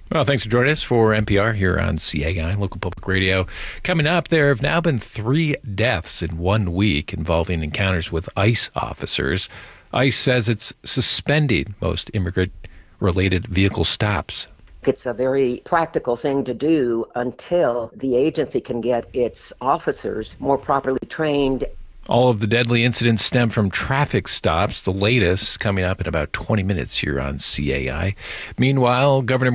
Well, thanks for joining us for NPR here on CAI, local public radio. Coming up, there have now been 3 deaths in 1 week involving encounters with ICE officers. ICE says it's suspending most immigrant-related vehicle stops. It's a very practical thing to do until the agency can get its officers more properly trained. All of the deadly incidents stem from traffic stops, the latest coming up in about 20 minutes here on CAI. Meanwhile, Governor